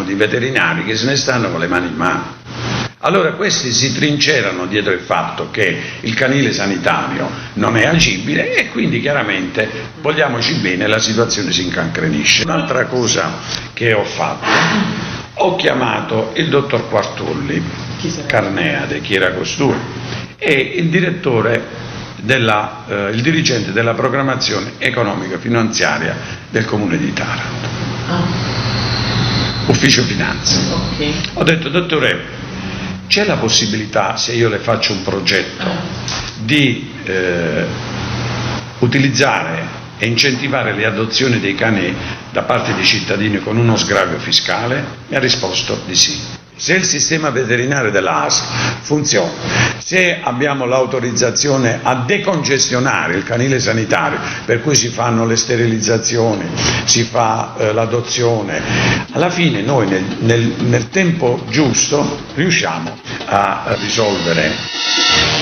di veterinari che se ne stanno con le mani in mano. Allora questi si trincerano dietro il fatto che il canile sanitario non è agibile e quindi chiaramente, vogliamoci bene, la situazione si incancrenisce. Un'altra cosa che ho fatto, ho chiamato il dottor Quartulli Carneade, chi era costui, e il dirigente della programmazione economico-finanziaria del Comune di Taranto, ufficio finanze. Okay. Ho detto: dottore, c'è la possibilità, se io le faccio un progetto, di utilizzare e incentivare le adozioni dei cani da parte dei cittadini con uno sgravio fiscale? Mi ha risposto di sì. Se il sistema veterinario della ASL funziona, se abbiamo l'autorizzazione a decongestionare il canile sanitario, per cui si fanno le sterilizzazioni, si fa l'adozione, alla fine noi nel tempo giusto riusciamo a risolvere